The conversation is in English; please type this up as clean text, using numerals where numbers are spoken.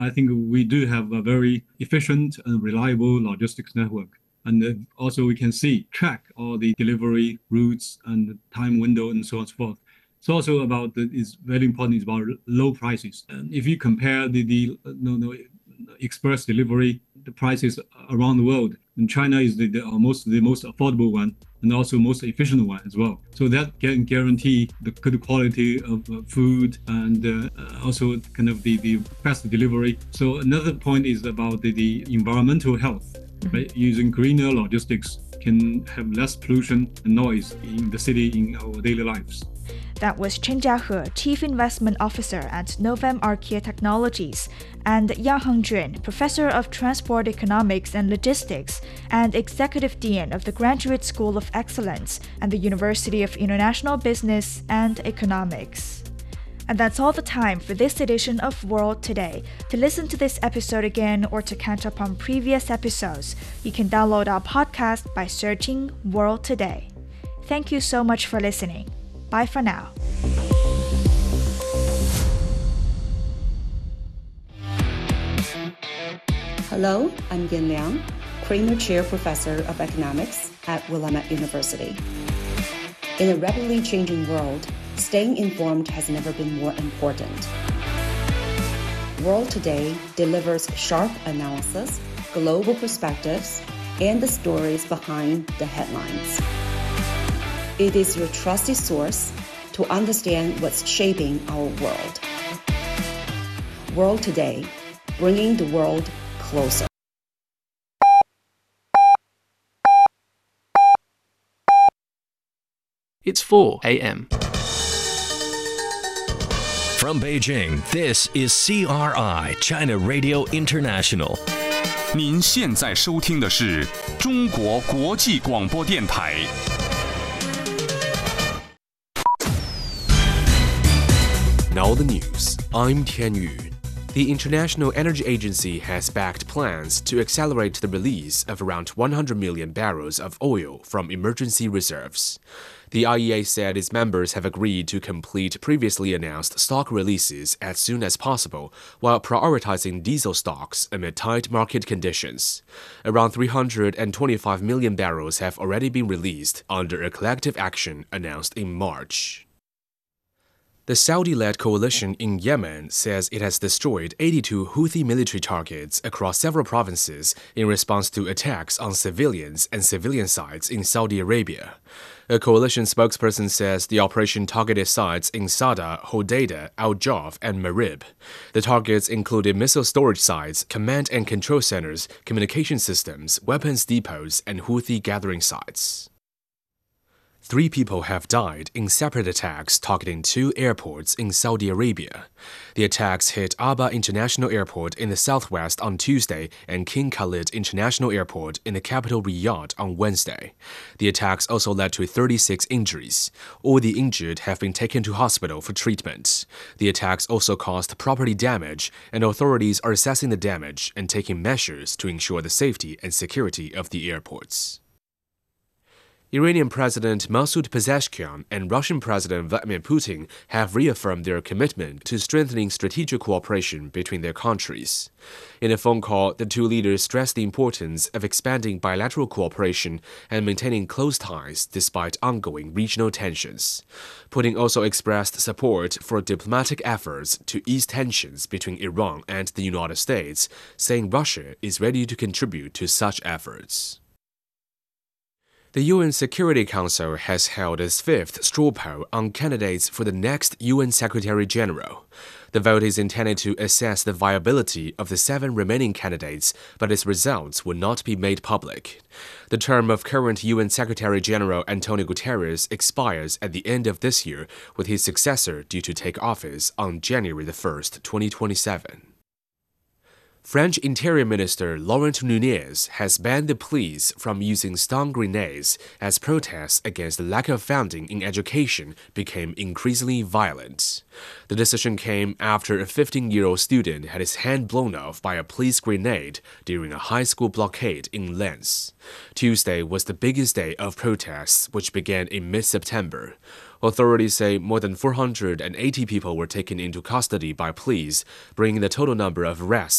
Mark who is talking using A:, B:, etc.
A: I think we do have a very efficient and reliable logistics network. And also we can track all the delivery routes and time window and so on and so forth. It's also about it's very important. It's about low prices. And if you compare the no, no, express delivery, the prices around the world, and China is the most affordable one and also most efficient one as well. So that can guarantee the good quality of food and also kind of the fast delivery. So another point is about the environmental health. Right? Using greener logistics can have less pollution and noise in the city in our daily lives.
B: That was Chen Jiahe, Chief Investment Officer at Novem Archaea Technologies, and Yang Hengjuan, Professor of Transport Economics and Logistics and Executive Dean of the Graduate School of Excellence at the University of International Business and Economics. And that's all the time for this edition of World Today. To listen to this episode again or to catch up on previous episodes, you can download our podcast by searching World Today. Thank you so much for listening. Bye for now.
C: Hello, I'm Yin Liang, Kramer Chair Professor of Economics at Willamette University. In a rapidly changing world, staying informed has never been more important. World Today delivers sharp analysis, global perspectives, and the stories behind the headlines. It is your trusted source to understand what's shaping our world. World Today, bringing the world closer.
D: It's 4 a.m.
E: From Beijing, this is CRI, China Radio International.
F: 您现在收听的是中国国际广播电台。
D: Now the news. I'm Tian Yu. The International Energy Agency has backed plans to accelerate the release of around 100 million barrels of oil from emergency reserves. The IEA said its members have agreed to complete previously announced stock releases as soon as possible, while prioritizing diesel stocks amid tight market conditions. Around 325 million barrels have already been released under a collective action announced in March. The Saudi-led coalition in Yemen says it has destroyed 82 Houthi military targets across several provinces in response to attacks on civilians and civilian sites in Saudi Arabia. A coalition spokesperson says the operation targeted sites in Sada, Hodeidah, Al-Jawf, and Marib. The targets included missile storage sites, command and control centers, communication systems, weapons depots, and Houthi gathering sites. 3 people have died in separate attacks targeting 2 airports in Saudi Arabia. The attacks hit Aba International Airport in the southwest on Tuesday and King Khalid International Airport in the capital Riyadh on Wednesday. The attacks also led to 36 injuries. All the injured have been taken to hospital for treatment. The attacks also caused property damage, and authorities are assessing the damage and taking measures to ensure the safety and security of the airports. Iranian President Masoud Pezeshkian and Russian President Vladimir Putin have reaffirmed their commitment to strengthening strategic cooperation between their countries. In a phone call, the two leaders stressed the importance of expanding bilateral cooperation and maintaining close ties despite ongoing regional tensions. Putin also expressed support for diplomatic efforts to ease tensions between Iran and the United States, saying Russia is ready to contribute to such efforts. The UN Security Council has held its 5th straw poll on candidates for the next UN Secretary-General. The vote is intended to assess the viability of the 7 remaining candidates, but its results will not be made public. The term of current UN Secretary-General Antonio Guterres expires at the end of this year, with his successor due to take office on January 1st, 2027. French Interior Minister Laurent Nunez has banned the police from using stun grenades as protests against the lack of funding in education became increasingly violent. The decision came after a 15-year-old student had his hand blown off by a police grenade during a high school blockade in Lens. Tuesday was the biggest day of protests, which began in mid-September. Authorities say more than 480 people were taken into custody by police, bringing the total number of arrests